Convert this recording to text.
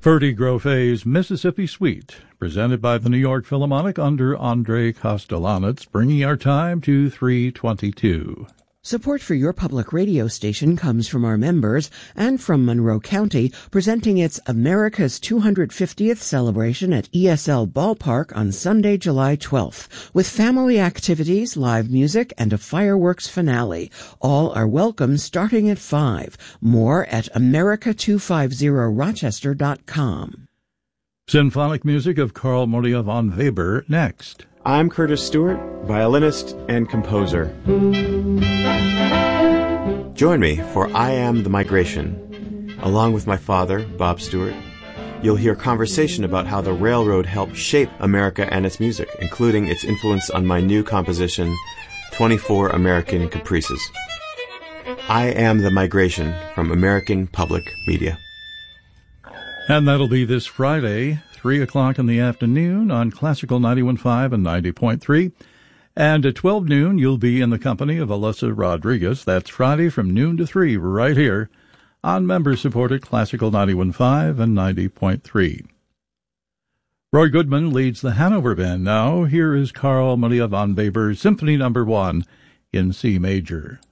Ferdy Groffet's Mississippi Suite, presented by the New York Philharmonic under Andre Kostelanetz, bringing our time to 3:22. Support for your public radio station comes from our members and from Monroe County, presenting its America's 250th celebration at ESL Ballpark on Sunday, July 12th, with family activities, live music, and a fireworks finale. All are welcome starting at 5. More at America250Rochester.com. Symphonic music of Carl Maria von Weber next. I'm Curtis Stewart, violinist and composer. Join me for I Am the Migration. Along with my father, Bob Stewart, you'll hear conversation about how the railroad helped shape America and its music, including its influence on my new composition, 24 American Caprices. I Am the Migration from American Public Media. And that'll be this Friday, 3 o'clock in the afternoon on Classical 91.5 and 90.3. And at 12 noon, you'll be in the company of Alyssa Rodriguez. That's Friday from noon to 3 right here on member-supported Classical 91.5 and 90.3. Roy Goodman leads the Hanover Band now. Here is Carl Maria von Weber, Symphony No. 1 in C major.